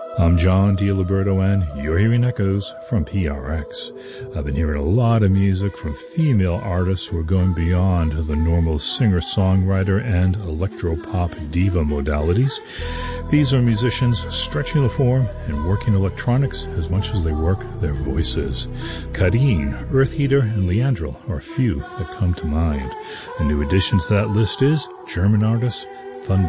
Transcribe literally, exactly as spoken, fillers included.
I'm John DiLiberto, and you're hearing Echoes from P R X. I've been hearing a lot of music from female artists who are going beyond the normal singer-songwriter and electro-pop diva modalities. These are musicians stretching the form and working electronics as much as they work their voices. Kadeen, Earth Heater, and Leandrel are a few that come to mind. A new addition to that list is German artist